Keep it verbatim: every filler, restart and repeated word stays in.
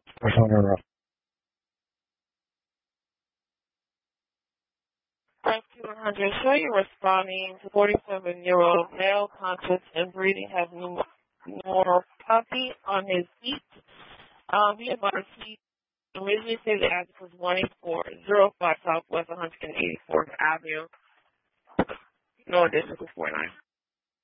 Persona. Rescue one hundred. Show you responding to forty-seven-year-old male conscious and breathing has neuropathy on his feet. Um, he advised he originally said the address was one eight four zero five Southwest one hundred eighty-fourth Avenue. No addition to four nine.